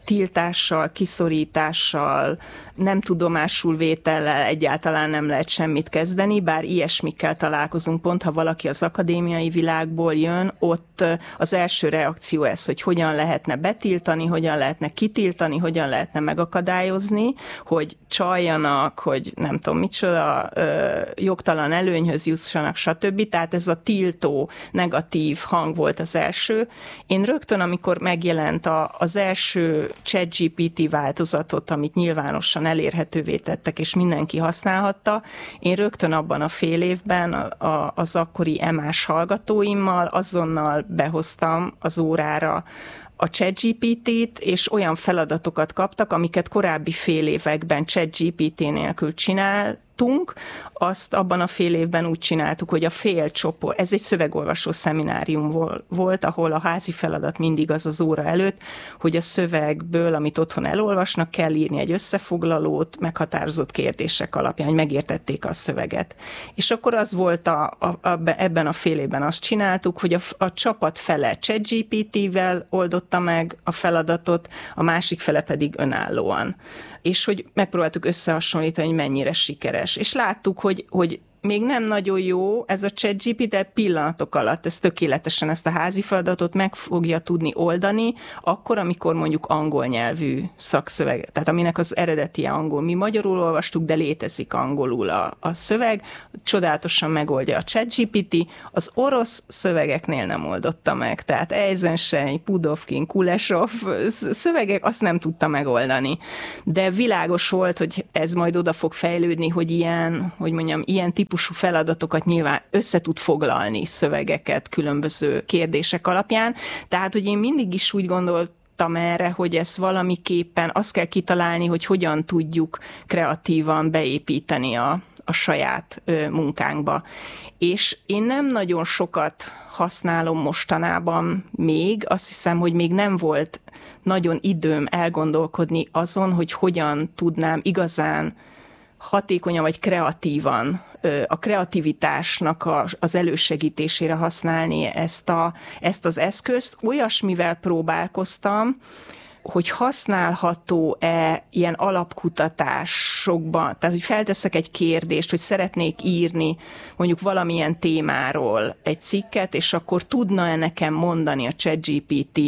tiltással, kiszorítással, nem tudomásul vétellel egyáltalán nem lehet semmit kezdeni, bár ilyesmikkel találkozunk pont, ha valaki az akadémiai világból jön, ott az első reakció ez, hogy hogyan lehetne betiltani, hogyan lehetne kitiltani, hogyan lehetne megakadályozni, hogy csaljanak, hogy nem tudom micsoda, jogtalan előnyhöz jussanak, stb. Tehát ez a tiltó, negatív hang volt az első. Én rögtön, amikor megjelent a, az első ChatGPT változatot, amit nyilvánosan elérhetővé tettek, és mindenki használhatta, én rögtön abban a fél évben a, a, az akkori emás hallgatóimmal azonnal behoztam az órára a ChatGPT-t, és olyan feladatokat kaptak, amiket korábbi fél években ChatGPT nélkül csináltunk, azt abban a fél évben úgy csináltuk, hogy a fél csoport, ez egy szövegolvasó szeminárium volt, ahol a házi feladat mindig az az óra előtt, hogy a szövegből, amit otthon elolvasnak, kell írni egy összefoglalót, meghatározott kérdések alapján, hogy megértették a szöveget. És akkor az volt, a, a, a, ebben a fél évben azt csináltuk, hogy a, a csapat fele ChatGPT-vel oldotta meg a feladatot, a másik fele pedig önállóan. És hogy megpróbáltuk összehasonlítani, hogy mennyire sikeres. És láttuk, hogy, hogy még nem nagyon jó ez a ChatGPT, de pillanatok alatt ez tökéletesen ezt a házi feladatot meg fogja tudni oldani, akkor, amikor mondjuk angol nyelvű szakszöveg, tehát aminek az eredeti angol, mi magyarul olvastuk, de létezik angolul a, a szöveg, csodálatosan megoldja a ChatGPT, az orosz szövegeknél nem oldotta meg, tehát Eisenstein, Pudovkin, Kulesov szövegek azt nem tudta megoldani. De világos volt, hogy ez majd oda fog fejlődni, hogy ilyen, hogy mondjam, ilyen típusú feladatokat nyilván össze tud foglalni szövegeket különböző kérdések alapján. Tehát, hogy én mindig is úgy gondoltam erre, hogy ezt valamiképpen azt kell kitalálni, hogy hogyan tudjuk kreatívan beépíteni a, a saját ö, munkánkba. És én nem nagyon sokat használom mostanában még, azt hiszem, hogy még nem volt nagyon időm elgondolkodni azon, hogy hogyan tudnám igazán hatékonyan vagy kreatívan a kreativitásnak az elősegítésére használni ezt, a, ezt az eszközt. Olyasmivel próbálkoztam, hogy használható-e ilyen alapkutatásokban, tehát hogy felteszek egy kérdést, hogy szeretnék írni mondjuk valamilyen témáról egy cikket, és akkor tudna-e nekem mondani a ChatGPT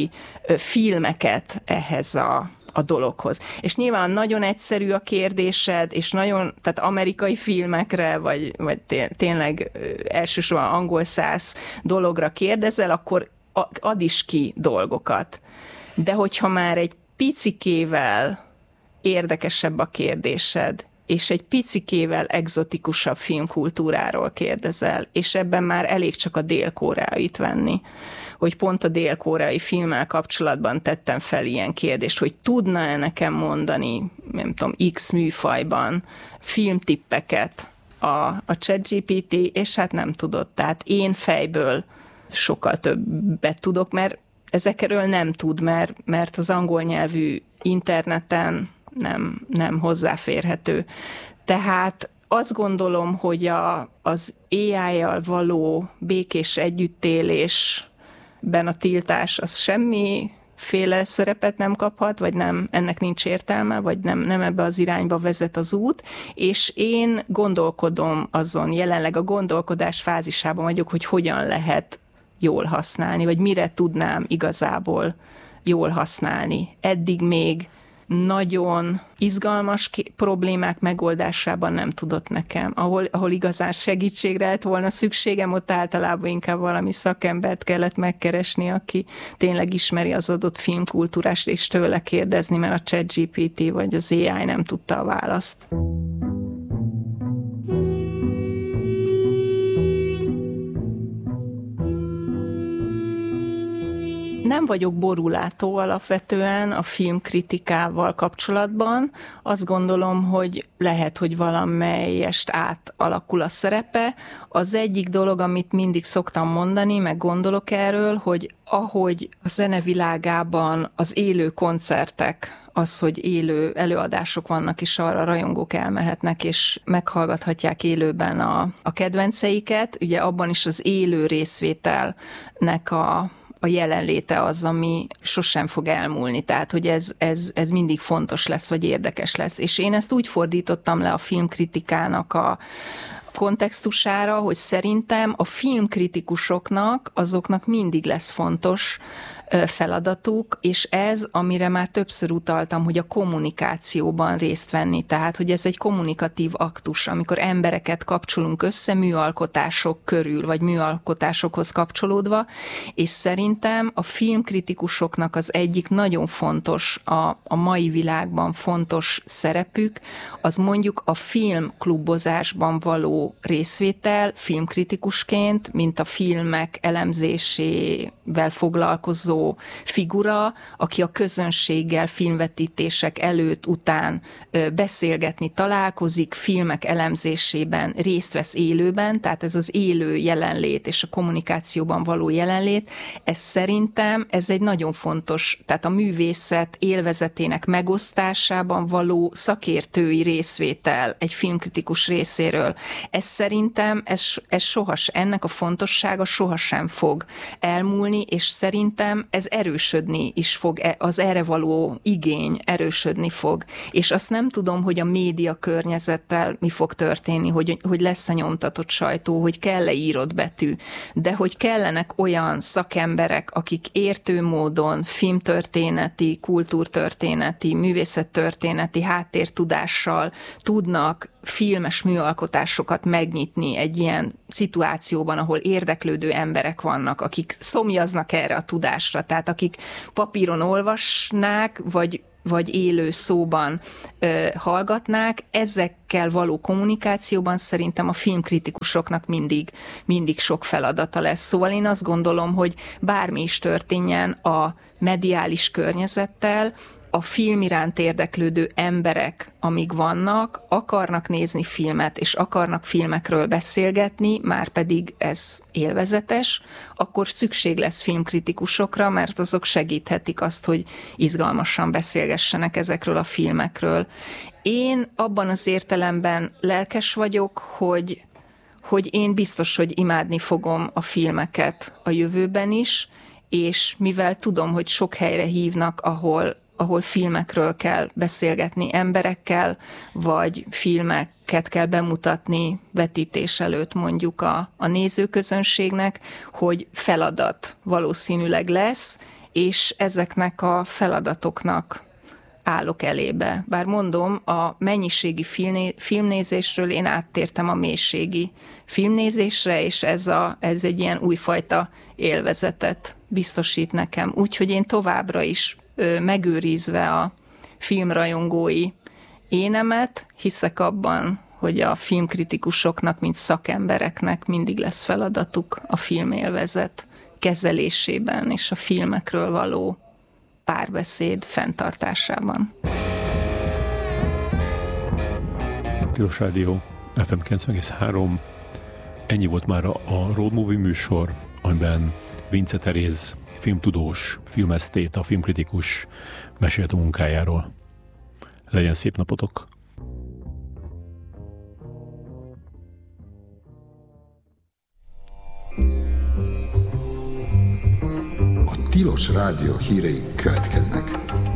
filmeket ehhez a a dologhoz. És nyilván nagyon egyszerű a kérdésed, és nagyon, tehát amerikai filmekre, vagy, vagy tényleg elsősorban angol száz dologra kérdezel, akkor ad is ki dolgokat. De hogyha már egy picikével érdekesebb a kérdésed, és egy picikével egzotikusabb filmkultúráról kérdezel, és ebben már elég csak a dél-koreait venni, hogy pont a dél-koreai filmmel kapcsolatban tettem fel ilyen kérdést, hogy tudna-e nekem mondani, nem tudom, X műfajban filmtippeket a, a ChatGPT, és hát nem tudott. Tehát én fejből sokkal többet tudok, mert ezekről nem tud, mert, mert az angol nyelvű interneten nem, nem hozzáférhető. Tehát azt gondolom, hogy a, az á í-jal való békés együttélés ben a tiltás az semmiféle szerepet nem kaphat, vagy nem, ennek nincs értelme, vagy nem, nem ebbe az irányba vezet az út, és én gondolkodom azon, jelenleg a gondolkodás fázisában vagyok, hogy hogyan lehet jól használni, vagy mire tudnám igazából jól használni. Eddig még nagyon izgalmas problémák megoldásában nem tudott nekem. Ahol, ahol igazán segítségre lett volna szükségem, ott általában inkább valami szakembert kellett megkeresni, aki tényleg ismeri az adott filmkultúrást, és tőle kérdezni, mert a ChatGPT vagy az á í nem tudta a választ. Nem vagyok borulátó alapvetően a filmkritikával kapcsolatban. Azt gondolom, hogy lehet, hogy valamelyest átalakul a szerepe. Az egyik dolog, amit mindig szoktam mondani, meg gondolok erről, hogy ahogy a zenevilágában az élő koncertek, az, hogy élő előadások vannak, és arra rajongók elmehetnek, és meghallgathatják élőben a, a kedvenceiket, ugye abban is az élő részvételnek a a jelenléte az, ami sosem fog elmúlni, tehát hogy ez, ez, ez mindig fontos lesz, vagy érdekes lesz. És én ezt úgy fordítottam le a filmkritikának a kontextusára, hogy szerintem a filmkritikusoknak, azoknak mindig lesz fontos feladatuk, és ez, amire már többször utaltam, hogy a kommunikációban részt venni, tehát, hogy ez egy kommunikatív aktus, amikor embereket kapcsolunk össze műalkotások körül, vagy műalkotásokhoz kapcsolódva, és szerintem a filmkritikusoknak az egyik nagyon fontos, a, a mai világban fontos szerepük, az mondjuk a filmklubozásban való részvétel filmkritikusként, mint a filmek elemzésével foglalkozó figura, aki a közönséggel filmvetítések előtt, után beszélgetni találkozik, filmek elemzésében részt vesz élőben, tehát ez az élő jelenlét és a kommunikációban való jelenlét, ez szerintem ez egy nagyon fontos, tehát a művészet élvezetének megosztásában való szakértői részvétel egy filmkritikus részéről. Ez szerintem, ez, ez sohas, ennek a fontossága sohasem fog elmúlni, és szerintem ez erősödni is fog, az erre való igény erősödni fog. És azt nem tudom, hogy a média környezettel mi fog történni, hogy, hogy lesz-e nyomtatott sajtó, hogy kell-e írott betű, de hogy kellenek olyan szakemberek, akik értő módon filmtörténeti, kultúrtörténeti, művészettörténeti háttértudással tudnak filmes műalkotásokat megnyitni egy ilyen szituációban, ahol érdeklődő emberek vannak, akik szomjaznak erre a tudásra, tehát akik papíron olvasnák, vagy vagy élő szóban ö, hallgatnák, ezekkel való kommunikációban szerintem a filmkritikusoknak mindig, mindig sok feladata lesz. Szóval én azt gondolom, hogy bármi is történjen a mediális környezettel, a film iránt érdeklődő emberek, amíg vannak, akarnak nézni filmet, és akarnak filmekről beszélgetni, már pedig ez élvezetes, akkor szükség lesz filmkritikusokra, mert azok segíthetik azt, hogy izgalmasan beszélgessenek ezekről a filmekről. Én abban az értelemben lelkes vagyok, hogy, hogy én biztos, hogy imádni fogom a filmeket a jövőben is, és mivel tudom, hogy sok helyre hívnak, ahol ahol filmekről kell beszélgetni emberekkel, vagy filmeket kell bemutatni vetítés előtt mondjuk a, a nézőközönségnek, hogy feladat valószínűleg lesz, és ezeknek a feladatoknak állok elébe. Bár mondom, a mennyiségi filmnézésről én áttértem a mélységi filmnézésre, és ez, a, ez egy ilyen újfajta élvezetet biztosít nekem. Úgyhogy én továbbra is megőrizve a filmrajongói énemet, hiszek abban, hogy a filmkritikusoknak, mint szakembereknek mindig lesz feladatuk a filmélvezet kezelésében és a filmekről való párbeszéd fenntartásában. Tilos Rádió ef em kilencven egész három. Ennyi volt már a Road Movie műsor, amiben Vince Teréz filmtudós, filmesztéta, filmkritikus mesélt a munkájáról. Legyen szép napotok! A Tilos Rádió hírei következnek.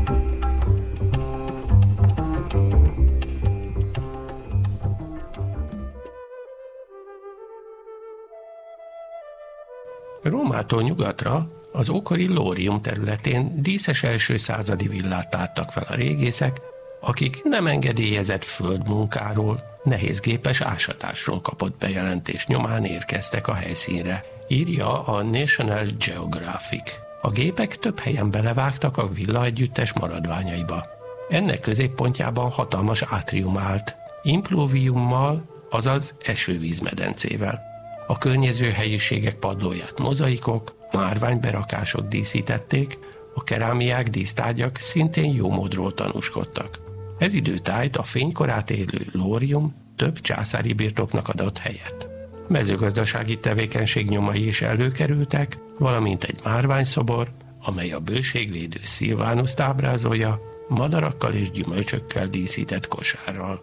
Rómától nyugatra, az ókori Lórium területén díszes első századi villát tártak fel a régészek, akik nem engedélyezett földmunkáról, nehézgépes ásatásról kapott bejelentés nyomán érkeztek a helyszínre, írja a National Geographic. A gépek több helyen belevágtak a villa együttes maradványaiba. Ennek középpontjában hatalmas átrium állt, impluviummal, azaz esővízmedencével. A környező helyiségek padlóját mozaikok, márványberakások díszítették, a kerámiák, dísztárgyak szintén jó módról tanúskodtak. Ez időtájt a fénykorát élő Lórium több császári birtoknak adott helyet. Mezőgazdasági tevékenység nyomai is előkerültek, valamint egy márványszobor, amely a bőségvédő Szilvánuszt ábrázolja, madarakkal és gyümölcsökkel díszített kosárral.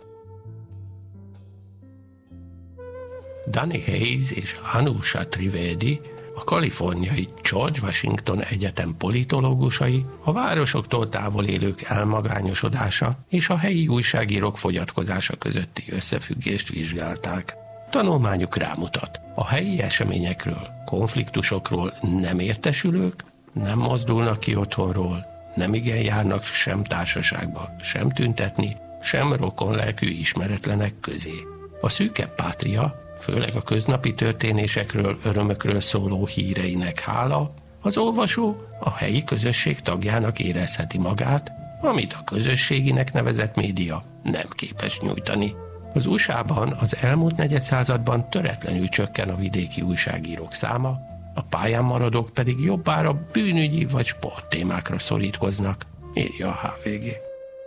Danny Hayes és Anusha Trivedi, a A kaliforniai George Washington Egyetem politológusai a városoktól távol élők elmagányosodása és a helyi újságírók fogyatkozása közötti összefüggést vizsgálták. Tanulmányuk rámutat, a helyi eseményekről, konfliktusokról nem értesülők nem mozdulnak ki otthonról, nem igen járnak sem társaságba, sem tüntetni, sem rokonlelkű ismeretlenek közé. A szűkebb pátria, főleg a köznapi történésekről, örömökről szóló híreinek hála, az olvasó a helyi közösség tagjának érezheti magát, amit a közösséginek nevezett média nem képes nyújtani. Az u es á-ban az elmúlt negyedszázadban töretlenül csökken a vidéki újságírók száma, a pályán maradók pedig jobbára bűnügyi vagy sporttémákra szorítkoznak, írja a há vé gé.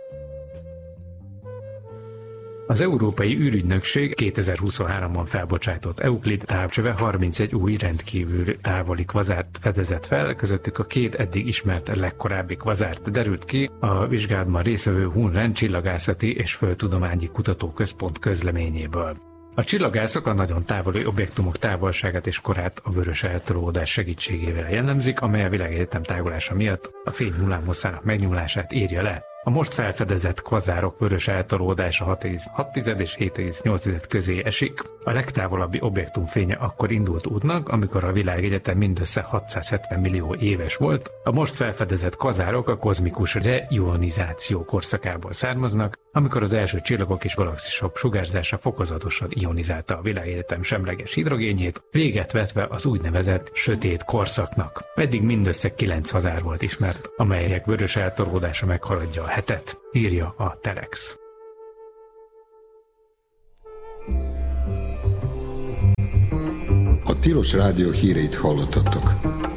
Az Európai űrügynökség kétezer-huszonháromban felbocsátott Euclid távcsöve harmincegy új rendkívül távoli kvazárt fedezett fel, közöttük a két eddig ismert legkorábbi kvazárt derült ki a vizsgálatban résztvevő Hun-Ren Csillagászati és Földtudományi Kutatóközpont közleményéből. A csillagászok a nagyon távoli objektumok távolságát és korát a vörös eltolódás segítségével jellemzik, amely a világegyetem tágulása miatt a fény hullámhosszának megnyúlását írja le. A most felfedezett kvazárok vörös eltolódása hat egész hat és hét egész nyolc közé esik. A legtávolabbi objektum fénye akkor indult útnak, amikor a világegyetem mindössze hatszázhetven millió éves volt. A most felfedezett kvazárok a kozmikus reionizáció korszakából származnak, amikor az első csillagok és galaxisok sugárzása fokozatosan ionizálta a világegyetem semleges hidrogénjét, véget vetve az úgynevezett sötét korszaknak. Eddig mindössze kilenc kvazár volt ismert, amelyek vörös eltolódása meghaladja a hetet, írja a Telex. A Tilos Rádió híreit hallottatok.